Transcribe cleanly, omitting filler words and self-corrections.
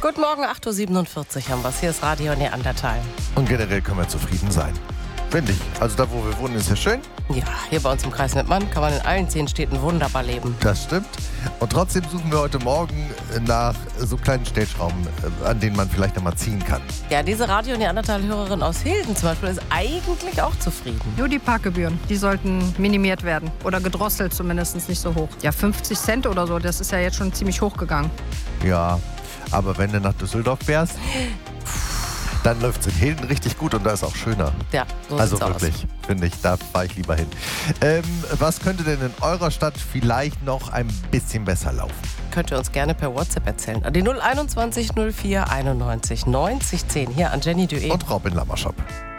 Guten Morgen, 8.47 Uhr haben wir es. Hier ist Radio Neandertal. Und generell können wir zufrieden sein. Finde ich. Also da, wo wir wohnen, ist ja schön. Ja, hier bei uns im Kreis Mettmann kann man in allen 10 Städten wunderbar leben. Das stimmt. Und trotzdem suchen wir heute Morgen nach so kleinen Stellschrauben, an denen man vielleicht einmal ziehen kann. Ja, diese Radio Neandertal-Hörerin aus Hilden zum Beispiel ist eigentlich auch zufrieden. Nur die Parkgebühren, die sollten minimiert werden. Oder gedrosselt zumindest, nicht so hoch. Ja, 50 Cent oder so, das ist ja jetzt schon ziemlich hoch gegangen. Ja, aber wenn du nach Düsseldorf fährst, dann läuft es in Hilden richtig gut und da ist auch schöner. Ja, so also sieht's wirklich, finde ich, da fahre ich lieber hin. Was könnte denn in eurer Stadt vielleicht noch ein bisschen besser laufen? Könnt ihr uns gerne per WhatsApp erzählen. An die 021 04 91 90 10 hier an Jenny Duet. Und Robin Lammerschop.